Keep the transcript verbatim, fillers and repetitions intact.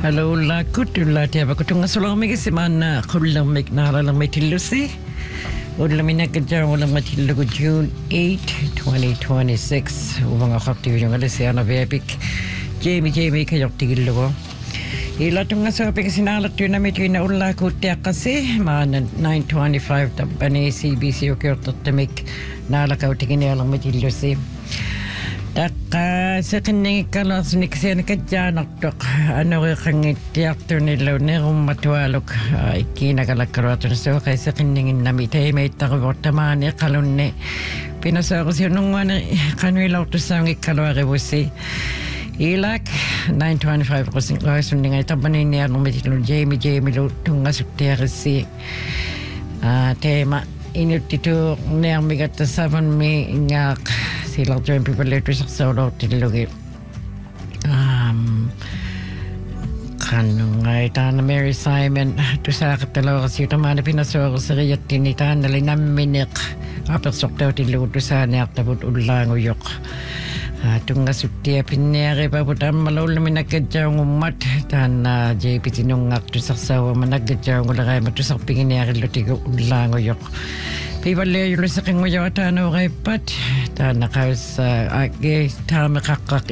Hello la kutulla tiaba kutunga solomig simana kullam mignara lang metilusi. Ulam minakaja ulam matilugo June eighth, twenty twenty-six. Umanga khapti yung alisiana vepik. Jamie Jamie kayok tigilugo. Ila tunga sa pagkasinalak yun na medyo na ula kutia kasi maana nine twenty-five tapani C B C o kyortotamik nalakaw tigini alang metilusi. Taka sa kanyang ikalas ni kasi nakadyanak ano kang tiyakto nila na rumatualok ikinagalakarwato na so kaya sa kanyang namitay may takawataman ni kalon ni pinasa ko siya nung ano kanwilaw to sa ang ikalawari busi ilak nine twenty-five kasi kasi nga itabanin niya nung mitilo Jamie Jamie lutong nga sutera si tema inutito niya migata saban mi ngak sila join people later sa solo tilugi um kanong ay ta na Mary Simon to sa katalo kasi tamana pinasoro sa riyat tinitan na linaminik apel soktaw tilugi sa niyak tabut ulang uyok atong nga sutia pinere pabutam malol namin nagkadyaw ngumat tan na J P tinungak to sa sawa managkadyaw ngulakay matusok pinginere lutigo ulang uyok Pibale yung sa kang mayaw tano kay pat ta nakas agi ta makakak